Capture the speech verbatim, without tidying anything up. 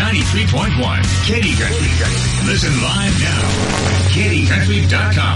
ninety-three point one Katy Country. Listen live now. Katy Country dot com.